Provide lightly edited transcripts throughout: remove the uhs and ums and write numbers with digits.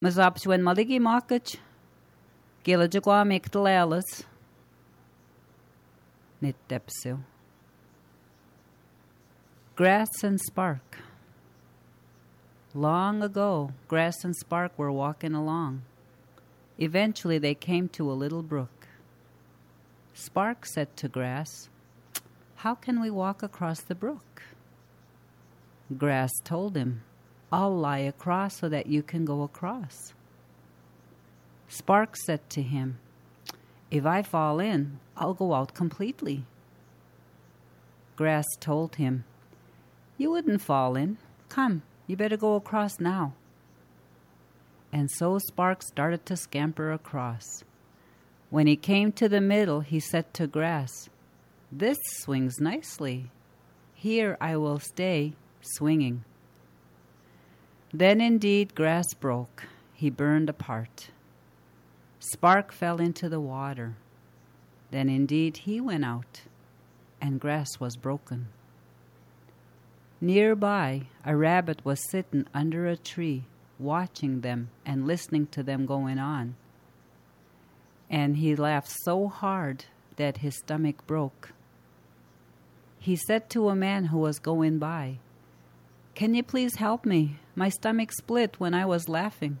Mazapswen maligi makach. Gilajagwa make the lalas. Nit depsil. Grass and Spark. Long ago, Grass and Spark were walking along. Eventually they came to a little brook. Spark said to Grass, "How can we walk across the brook?" Grass told him, "I'll lie across so that you can go across." Spark said to him, "If I fall in, I'll go out completely." Grass told him, "You wouldn't fall in. Come, you better go across now." And so Spark started to scamper across. When he came to the middle, he said to Grass, "This swings nicely. Here I will stay, swinging." Then indeed Grass broke. He burned apart. Spark fell into the water. Then indeed he went out, and Grass was broken. Nearby, a rabbit was sitting under a tree, watching them and listening to them going on. And he laughed so hard that his stomach broke. He said to a man who was going by, "Can you please help me? My stomach split when I was laughing."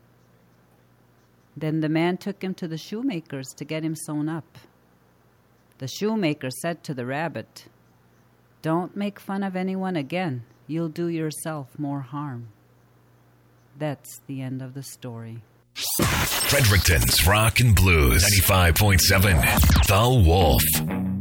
Then the man took him to the shoemaker's to get him sewn up. The shoemaker said to the rabbit, "Don't make fun of anyone again. You'll do yourself more harm." That's the end of the story. Fredericton's Rock and Blues 95.7 The Wolf.